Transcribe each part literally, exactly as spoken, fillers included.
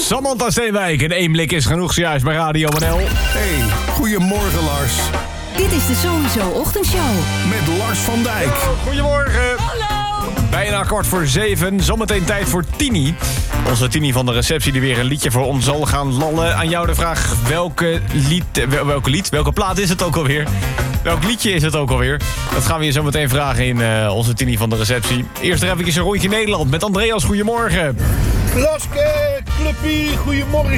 Samantha Steenwijk en één blik is genoeg zojuist bij Radio N L. Hey, goedemorgen Lars. Dit is de Sowieso Ochtendshow. Met Lars van Dijk. Oh, goedemorgen. Hallo. Bijna kwart voor zeven, zometeen tijd voor Tini. Onze Tini van de receptie die weer een liedje voor ons zal gaan lallen. Aan jou de vraag, welke lied, wel- welke lied, welke plaat is het ook alweer? Welk liedje is het ook alweer? Dat gaan we je zo meteen vragen in uh, onze Tini van de receptie. Eerst even een rondje Nederland met Andreas. Goedemorgen. Laske, Cluppie, goedemorgen.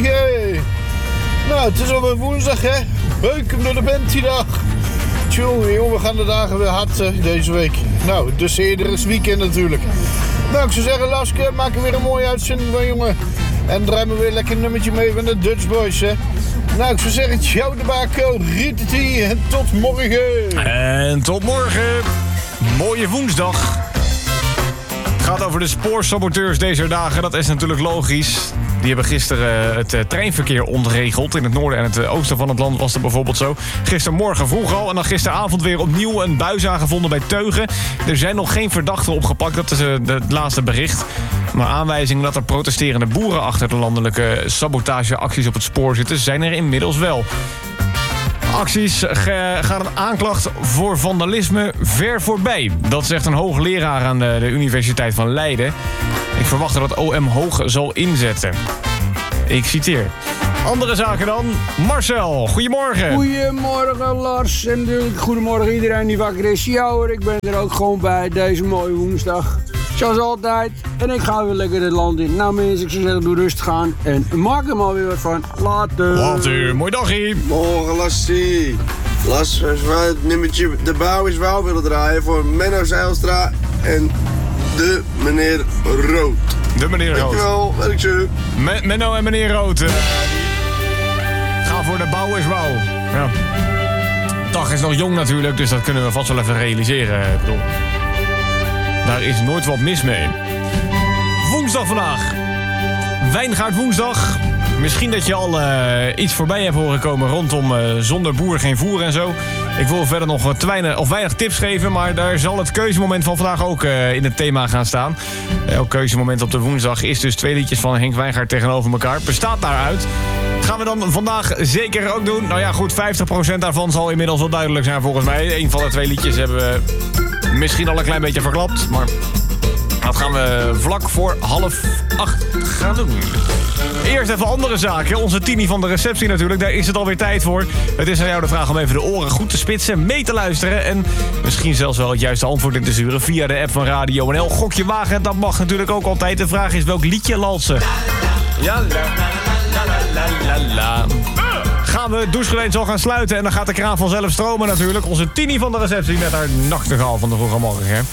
Nou, het is alweer woensdag, hè. Beuken door de Bentiedag. Tjonge, jongen, we gaan de dagen weer hard uh, deze week. Nou, dus eerder is weekend natuurlijk. Nou, ik zou zeggen, Laske, maak er weer een mooie uitzending van, jongen. En draai me weer lekker een nummertje mee van de Dutch Boys, hè. Nou, ik zou zeggen, ciao de bako, riteti en tot morgen. En tot morgen. Mooie woensdag. Het gaat over de spoorsaboteurs deze dagen. Dat is natuurlijk logisch. Die hebben gisteren het uh, treinverkeer ontregeld. In het noorden en het uh, oosten van het land was dat bijvoorbeeld zo. Gistermorgen vroeg al en dan gisteravond weer opnieuw een buis aangevonden bij Teugen. Er zijn nog geen verdachten opgepakt. Dat is uh, het laatste bericht. Maar aanwijzingen dat er protesterende boeren achter de landelijke sabotageacties op het spoor zitten, zijn er inmiddels wel. Acties ge- gaan een aanklacht voor vandalisme ver voorbij. Dat zegt een hoogleraar aan de, de Universiteit van Leiden. Ik verwacht dat het O M hoog zal inzetten. Ik citeer. Andere zaken dan. Marcel, goedemorgen. Goedemorgen Lars en natuurlijk goedemorgen iedereen die wakker is. Ja hoor, ik ben er ook gewoon bij deze mooie woensdag. Zoals altijd. En ik ga weer lekker het land in. Nou mensen, ik zou zeggen doe rustig aan. En maak er maar weer wat van. Later. Later. Mooi dagje. Morgen Lassie. Las, als wij het nummertje De Bouw is Wauw willen draaien voor Menno Zijlstra en de meneer Rood. De meneer Rood. Dankjewel, werk zo. Me- Menno en meneer Rood. Uh, ga voor de bouw is wauw. Ja. De dag is nog jong natuurlijk, dus dat kunnen we vast wel even realiseren. Ik bedoel, daar is nooit wat mis mee. Woensdag vandaag. Wijngaard woensdag. Misschien dat je al uh, iets voorbij hebt horen komen rondom uh, zonder boer geen voer en zo. Ik wil verder nog wat weinig, of weinig tips geven, maar daar zal het keuzemoment van vandaag ook uh, in het thema gaan staan. Elk keuzemoment op de woensdag is dus twee liedjes van Henk Wijngaard tegenover elkaar. Bestaat daaruit. Gaan we dan vandaag zeker ook doen? Nou ja, goed, vijftig procent daarvan zal inmiddels wel duidelijk zijn volgens mij. Een van de twee liedjes hebben we misschien al een klein beetje verklapt, maar dat gaan we vlak voor half acht gaan doen. Eerst even andere zaken. Onze Tini van de receptie natuurlijk, daar is het alweer tijd voor. Het is aan jou de vraag om even de oren goed te spitsen, mee te luisteren en misschien zelfs wel het juiste antwoord in te sturen via de app van Radio N L. Gokje wagen, dat mag natuurlijk ook altijd. De vraag is welk liedje lalt ze? Ja, la la la la la la. Gaan we douchegeleid zal gaan sluiten en dan gaat de kraan vanzelf stromen natuurlijk. Onze Tini van de receptie met haar nachtegaal van de vroege morgen, hè.